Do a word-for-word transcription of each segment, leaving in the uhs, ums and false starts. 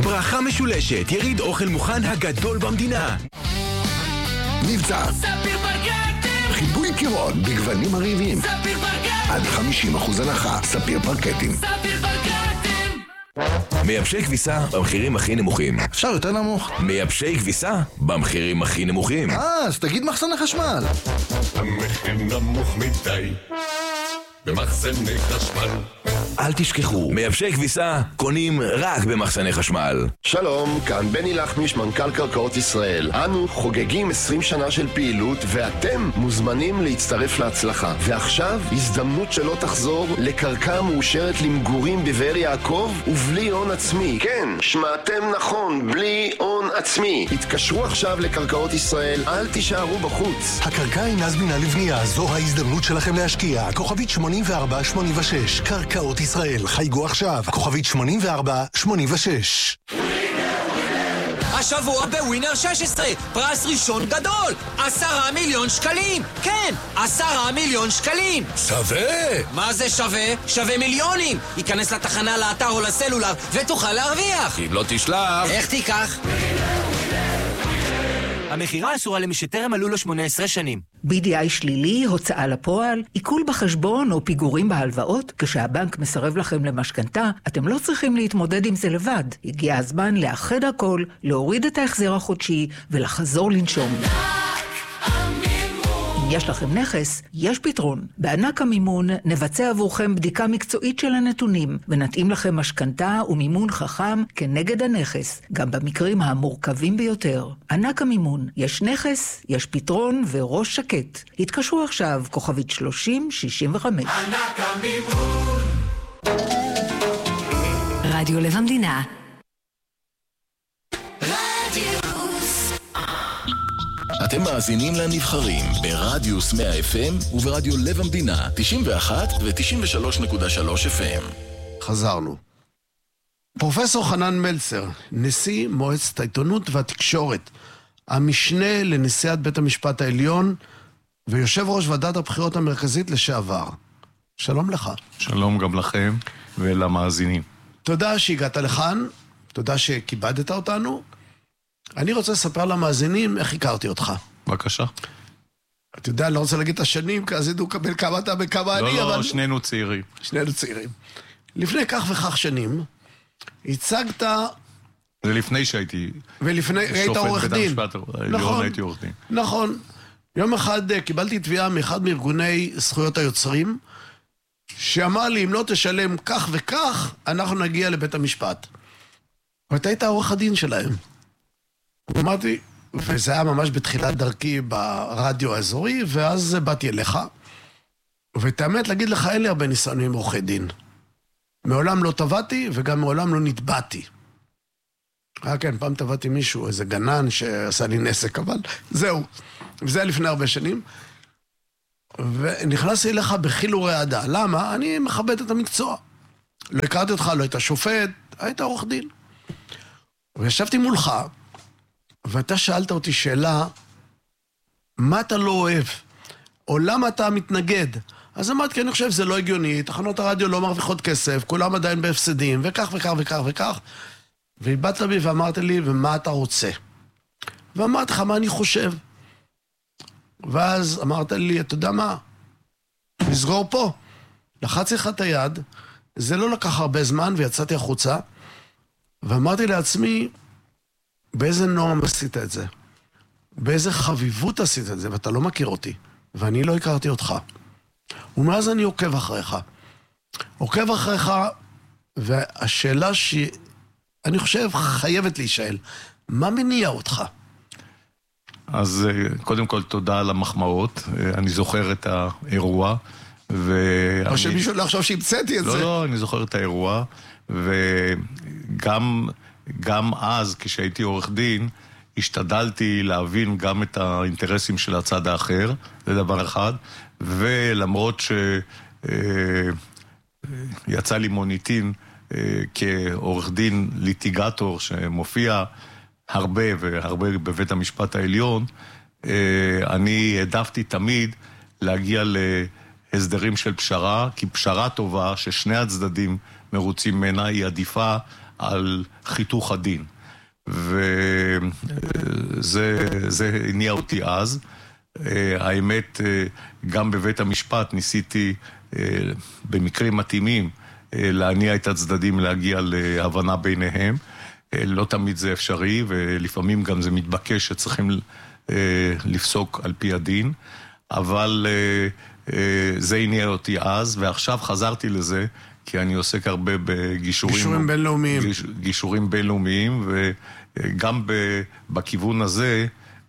ברכה משולשת, יריד אוכל מוכן הגדול במדינה. מבצע ספיר פרקטים, חיבוי קירות בגוונים מרהיבים, ספיר פרקטים, עד חמישים אחוז הנחה. ספיר פרקטים. ספיר פרקטים. מייבשי כביסה במחירים הכי נמוכים. אפשר יותר נמוך. מייבשי כביסה במחירים הכי נמוכים. אה, אז תגיד מחסני חשמל. המחיר נמוך מדי במחסני חשמל. אל תשכחו, מייבשי כביסה קונים רק במחסני חשמל. שלום, כאן בני לחמיש, מנכ"ל קרקעות ישראל. אנו חוגגים עשרים שנה של פעילות, ואתם מוזמנים להצטרף להצלחה. ועכשיו, הזדמנות שלא תחזור לקרקע מאושרת למגורים בבאר יעקב ובלי הון עצמי. כן, שמעתם נכון, בלי הון עצמי. התקשרו עכשיו לקרקעות ישראל, אל תישארו בחוץ. הקרקע אינה זמינה לבנייה, זו ההזדמנות שלכם להשקיע. כוכבית שמונים וארבע שמונים ושש, קרקעות ישראל, חייגו עכשיו, כוכבית שמונים וארבע שמונים ושש. השבוע בווינר שש עשרה, פרס ראשון גדול, עשרה מיליון שקלים. כן, עשרה מיליון שקלים. שווה! מה זה שווה? שווה מיליונים. ייכנס לתחנה, לאתר או לסלולר ותוכל להרוויח. אם לא תשלח... איך תיקח? המחירה אסורה למי שטרם מלאו לו שמונה עשרה שנים. בי די איי שלילי, הוצאה לפועל, עיקול בחשבון או פיגורים בהלוואות, כשהבנק מסרב לכם למשכנתה, אתם לא צריכים להתמודד עם זה לבד. הגיע הזמן לאחד הכל, להוריד את ההחזר החודשי ולחזור לנשום. אם יש לכם נכס, יש פתרון. בענק המימון נבצע עבורכם בדיקה מקצועית של הנתונים, ונתאים לכם משכנתה ומימון חכם כנגד הנכס, גם במקרים המורכבים ביותר. ענק המימון, יש נכס, יש פתרון וראש שקט. התקשרו עכשיו, כוכבית שלושים שישים וחמש. ענק המימון. רדיו לב המדינה. אתם מאזינים לנבחרים ברדיוס מאה אף אם וברדיו לב המדינה תשעים ואחת ו-תשעים ושלוש נקודה שלוש אף אם. חזרנו. פרופסור חנן מלצר, נשיא מועצת העיתונות והתקשורת, המשנה לנשיאת בית המשפט העליון ויושב ראש ועדת הבחירות המרכזית לשעבר. שלום לך. שלום גם לכם ולמאזינים. תודה שהגעת לכאן, תודה שכיבדת אותנו. אני רוצה לספר למאזינים איך הכרתי אותך. בבקשה. אתה יודע, אני לא רוצה להגיד את השנים, כי אז ידעו לקבל כמה אתה וכמה אני, אבל... אבל... לא, שנינו צעירים. שנינו צעירים. לפני כך וכך שנים, הצגת... זה לפני שהייתי... ולפני, היית עורך דין. נכון, הייתי עורך דין. נכון. יום אחד קיבלתי תביעה מאחד מארגוני זכויות היוצרים, שאמר לי, אם לא תשלם כך וכך, אנחנו נגיע לבית המשפט. ואתה היית עורך הדין שלהם. אמרתי, וזה היה ממש בתחילת דרכי ברדיו האזורי, ואז באתי אליך, ואת האמת להגיד לך, אין לי הרבה ניסיון עם עורכי דין. מעולם לא טבעתי, וגם מעולם לא נתבעתי. אה כן, פעם טבעתי מישהו, איזה גנן שעשה לי נסק, אבל זהו. וזה היה לפני הרבה שנים. ונכנסתי אליך בחיל ורעדה. למה? אני מכבד את המקצוע. לא הכרתי אותך, לא היית שופט, היית עורך דין. וישבתי מולך, ואתה שאלת אותי שאלה, מה אתה לא אוהב? או למה אתה מתנגד? אז אמרתי, כי אני חושב שזה לא הגיוני, תחנות הרדיו לא מרוויחות כסף, כולם עדיין בהפסדים, וכך וכך וכך וכך. והבאת לי ואמרת לי, ומה אתה רוצה? ואמרתי לך, מה אני חושב? ואז אמרת לי, אתה יודע מה? נסגור פה. לחצתי לך את היד, זה לא לקח הרבה זמן, ויצאתי החוצה, ואמרתי לעצמי, באיזה נועם עשית את זה? באיזה חביבות עשית את זה? ואתה לא מכיר אותי, ואני לא הכרתי אותך. ומאז אני עוקב אחריך. עוקב אחריך, והשאלה שאני חושב חייבת להישאל, מה מניע אותך? אז קודם כל תודה על המחמאות, אני זוכר את האירוע, ואני... או שמישהו לא חשוב שהמצאתי את לא, זה. לא, לא, אני זוכר את האירוע, וגם גם אז, כשהייתי עורך דין, השתדלתי להבין גם את האינטרסים של הצד האחר, זה דבר אחד, ולמרות שיצא לי מוניטין כעורך דין ליטיגטור שמופיע הרבה והרבה בבית המשפט העליון, אני העדפתי תמיד להגיע להסדרים של פשרה, כי פשרה טובה ששני הצדדים מרוצים ממנה היא עדיפה על חיתוך הדין. וזה זה הניע אותי אז. האמת, גם בבית המשפט ניסיתי במקרים מתאימים להניע את הצדדים להגיע להבנה ביניהם. לא תמיד זה אפשרי, ולפעמים גם זה מתבקש שצריכים לפסוק על פי הדין, אבל זה הניע אותי אז, ועכשיו חזרתי לזה, כי אני עוסק הרבה בגישורים... גישורים בינלאומיים. גיש, גישורים בינלאומיים, וגם בכיוון הזה,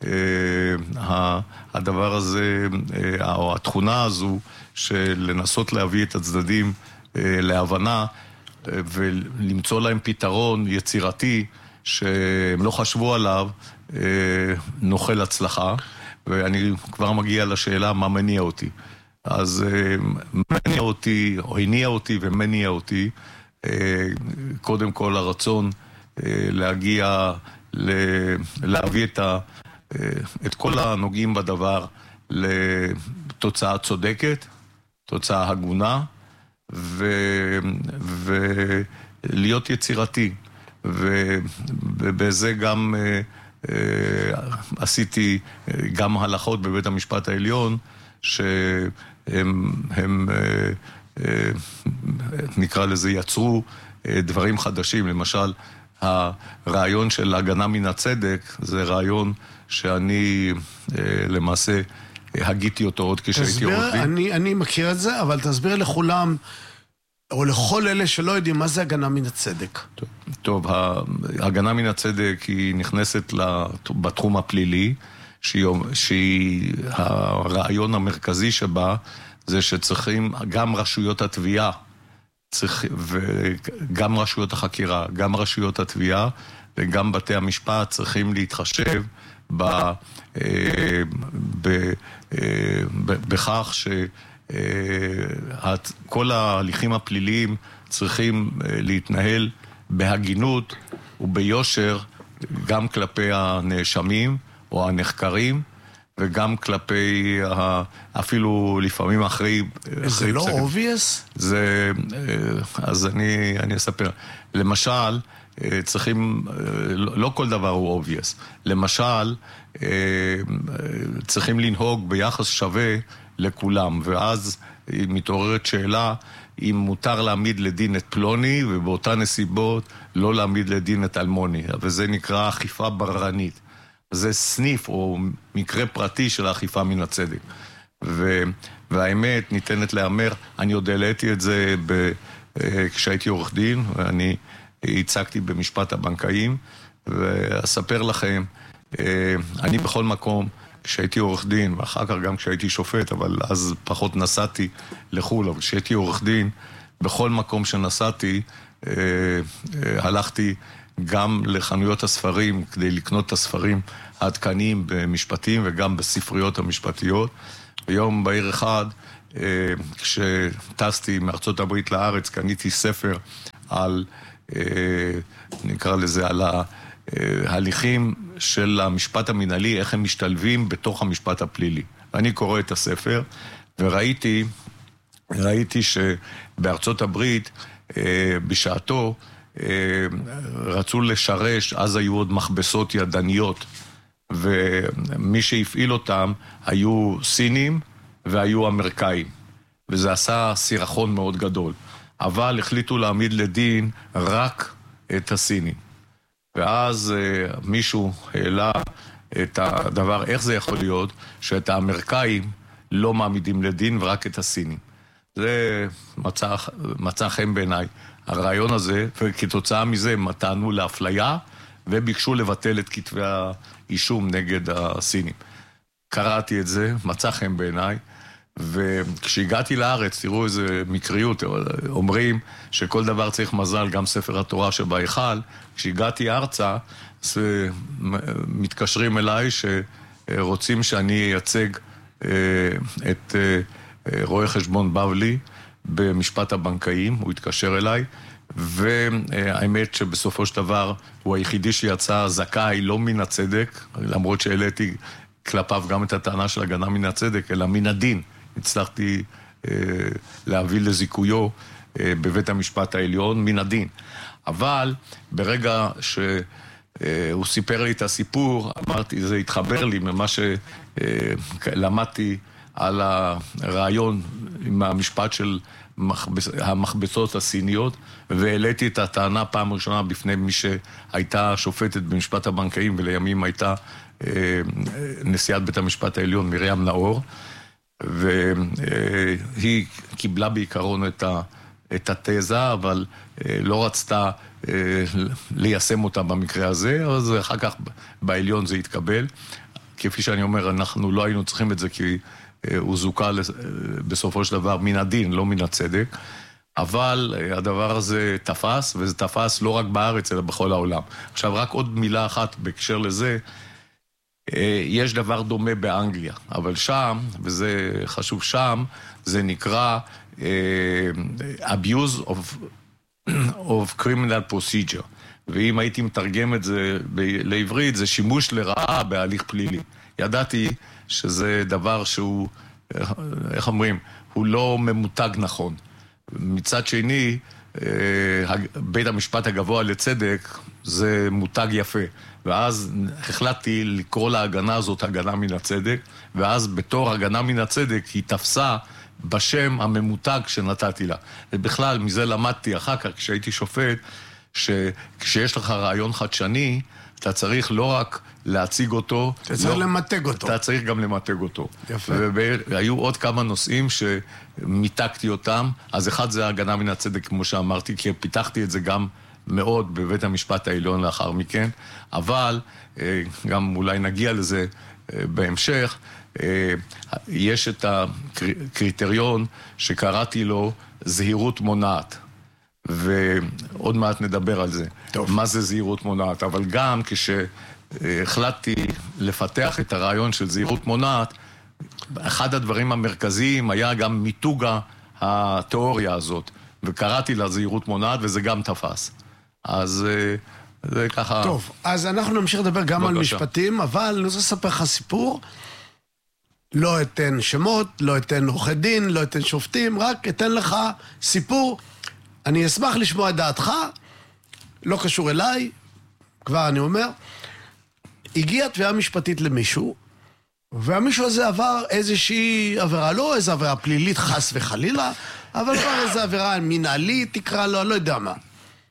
הדבר הזה, או התכונה הזו, של לנסות להביא את הצדדים להבנה, ולמצוא להם פתרון יצירתי, שהם לא חשבו עליו, נוכל הצלחה, ואני כבר מגיע לשאלה מה מניע אותי. אז מניע אותי, או הניע אותי ומניע אותי, קודם כל הרצון להגיע, להביא את, ה, את כל הנוגעים בדבר לתוצאה צודקת, תוצאה הגונה, ו, ולהיות יצירתי. ובזה גם עשיתי גם הלכות בבית המשפט העליון, שהם, הם, נקרא לזה, יצרו דברים חדשים. למשל, הרעיון של הגנה מן הצדק, זה רעיון שאני למעשה הגיתי אותו עוד כשהייתי עורך דין. אני, אני מכיר את זה, אבל תסביר לכולם, או לכל אלה שלא יודעים, מה זה הגנה מן הצדק? טוב, טוב, ההגנה מן הצדק היא נכנסת בתחום הפלילי, שהיא, שהיא הרעיון המרכזי שבה, זה שצריכים גם רשויות התביעה, צריך, וגם רשויות החקירה, גם רשויות התביעה, וגם בתי המשפט צריכים להתחשב ב, ב, בכך ש... כל ההליכים הפליליים צריכים להתנהל בהגינות וביושר, גם כלפי הנאשמים או הנחקרים, וגם כלפי, אפילו לפעמים אחרי... זה לא obvious? זה, אז אני, אני אספר. למשל, צריכים, לא כל דבר הוא obvious. למשל, צריכים לנהוג ביחס שווה לכולם, ואז מתעוררת שאלה אם מותר להעמיד לדין את פלוני, ובאותה נסיבות לא להעמיד לדין את אלמוני, וזה נקרא אכיפה בררנית. זה סניף או מקרה פרטי של האכיפה מן הצדק. ו... והאמת ניתנת לאמר, אני עוד העליתי את זה ב... כשהייתי עורך דין, ואני הצגתי במשפט הבנקאים, ואספר לכם, אני בכל מקום, כשהייתי עורך דין, ואחר כך גם כשהייתי שופט, אבל אז פחות נסעתי לחול, אבל כשהייתי עורך דין, בכל מקום שנסעתי, אה, אה, הלכתי גם לחנויות הספרים, כדי לקנות את הספרים העדכניים במשפטים, וגם בספריות המשפטיות. ביום בהיר אחד, אה, כשטסתי מארצות הברית לארץ, קניתי ספר על, אה, נקרא לזה, על ה... הליכים של המשפט המנהלי, איך הם משתלבים בתוך המשפט הפלילי. אני קורא את הספר, וראיתי, ראיתי שבארצות הברית, בשעתו, רצו לשרש, אז היו עוד מכבסות ידניות, ומי שהפעיל אותם היו סינים והיו אמריקאים, וזה עשה סירחון מאוד גדול. אבל החליטו להעמיד לדין רק את הסינים. ואז uh, מישהו העלה את הדבר, איך זה יכול להיות שאת האמריקאים לא מעמידים לדין ורק את הסינים. זה מצא, מצא חן בעיניי, הרעיון הזה, וכתוצאה מזה מתנו לאפליה, וביקשו לבטל את כתבי האישום נגד הסינים. קראתי את זה, מצא חן בעיניי, וכשהגעתי לארץ, תראו איזה מקריות, אומרים שכל דבר צריך מזל, גם ספר התורה שבהיכל. כשהגעתי ארצה, מתקשרים אליי שרוצים שאני אייצג את רואה חשבון בבלי במשפט הבנקאים, הוא התקשר אליי, והאמת שבסופו של דבר הוא היחידי שיצא זכאי לא מן הצדק, למרות שהעליתי כלפיו גם את הטענה של הגנה מן הצדק, אלא מן הדין. הצלחתי אה, להביא לזיכויו אה, בבית המשפט העליון מן הדין. אבל ברגע שהוא סיפר לי את הסיפור, אמרתי, זה התחבר לי ממה שלמדתי על הרעיון עם המשפט של המכבסות הסיניות, והעליתי את הטענה פעם ראשונה בפני מי שהייתה שופטת במשפט הבנקאים, ולימים הייתה נשיאת בית המשפט העליון, מרים נאור, והיא קיבלה בעיקרון את ה... את התזה, אבל לא רצתה ליישם אותה במקרה הזה, אז אחר כך בעליון זה התקבל. כפי שאני אומר, אנחנו לא היינו צריכים את זה, כי הוא זוכה בסופו של דבר מן הדין, לא מן הצדק. אבל הדבר הזה תפס, וזה תפס לא רק בארץ, אלא בכל העולם. עכשיו, רק עוד מילה אחת בהקשר לזה, יש דבר דומה באנגליה, אבל שם, וזה חשוב שם, זה נקרא uh, abuse of, of criminal procedure. ואם הייתי מתרגם את זה ב- לעברית, זה שימוש לרעה בהליך פלילי. ידעתי שזה דבר שהוא, איך אומרים, הוא לא ממותג נכון. מצד שני, uh, בית המשפט הגבוה לצדק זה מותג יפה. ואז החלטתי לקרוא להגנה הזאת הגנה מן הצדק, ואז בתור הגנה מן הצדק היא תפסה בשם הממותג שנתתי לה. ובכלל, מזה למדתי אחר כך, כשהייתי שופט, שכשיש לך רעיון חדשני, אתה צריך לא רק להציג אותו, אתה צריך לא, למתג אותו. אתה צריך גם למתג אותו. יפה. והיו עוד כמה נושאים שמיתגתי אותם, אז אחד זה הגנה מן הצדק, כמו שאמרתי, כי פיתחתי את זה גם מאוד בבית המשפט העליון לאחר מכן, אבל גם אולי נגיע לזה בהמשך, יש את הקריטריון שקראתי לו זהירות מונעת, ועוד מעט נדבר על זה. טוב. מה זה זהירות מונעת, אבל גם כשהחלטתי לפתח את הרעיון של זהירות מונעת, אחד הדברים המרכזיים היה גם מיתוג התיאוריה הזאת, וקראתי לה זהירות מונעת, וזה גם תפס. אז זה ככה... טוב, אז אנחנו נמשיך לדבר גם על משפטים, אבל אני רוצה לספר לך סיפור. לא אתן שמות, לא אתן עורכי דין, לא אתן שופטים, רק אתן לך סיפור. אני אשמח לשמוע את דעתך, לא קשור אליי, כבר אני אומר. הגיעה תביעה משפטית למישהו, והמישהו הזה עבר איזושהי עבירה, לא איזו עבירה פלילית חס וחלילה, אבל עבר איזו עבירה מנהלית, תקרא לו, לא יודע מה.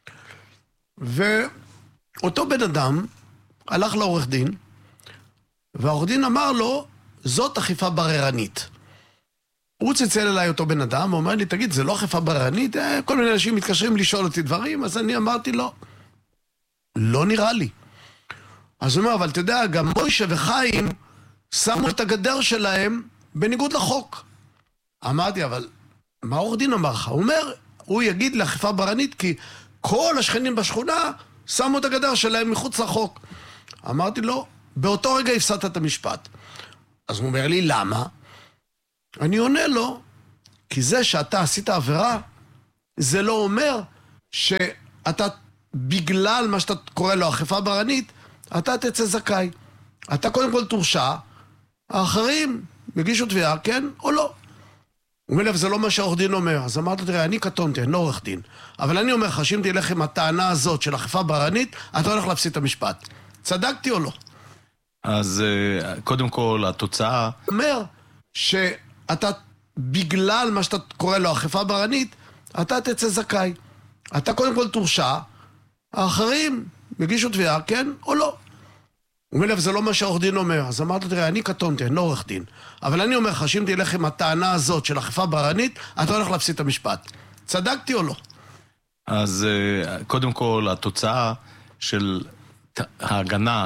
ואותו בן אדם הלך לעורך דין, והעורך דין אמר לו, זאת אכיפה בררנית. הוא צלצל אליי אותו בן אדם, ואומר לי, תגיד, זה לא אכיפה בררנית? כל מיני אנשים מתקשרים לשאול אותי דברים, אז אני אמרתי, לא. לא נראה לי. אז הוא אומר, אבל אתה יודע, גם מוישה וחיים שמו את הגדר שלהם בניגוד לחוק. אמרתי, אבל מה העורך דין אמר לך? הוא אומר, הוא יגיד לאכיפה בררנית, כי כל השכנים בשכונה שמו את הגדר שלהם מחוץ לחוק. אמרתי לו, באותו רגע הפסדת את המשפט. אז הוא אומר לי, למה? אני עונה לו, כי זה שאתה עשית עבירה, זה לא אומר שאתה, בגלל מה שאתה קורא לו אכיפה בררנית, אתה תצא זכאי. אתה קודם כל תורשע, האחרים יגישו תביעה, כן או לא. הוא אומר, זה לא מה שהעורך דין אומר. אז אמרתי, תראה, אני קטונתי, אני לא עורך דין. אבל אני אומר לך, שאם תלך עם הטענה הזאת של אכיפה בררנית, אתה הולך להפסיד את המשפט. צדקתי או לא? אז קודם כל, התוצאה... אומר שאתה, בגלל מה שאתה קורא לו אכיפה בררנית, אתה תצא זכאי. אתה קודם כל תורשע, האחרים יגישו תביעה, כן או לא. הוא אומר, זה לא מה שהעורך דין אומר. אז אמרתי, תראה, אני קטונתי, אני לא עורך דין. אבל אני אומר לך, שאם תלך עם הטענה הזאת של אכיפה בררנית, אתה הולך להפסיד את המשפט. צדקתי או לא? אז קודם כל, התוצאה של ההגנה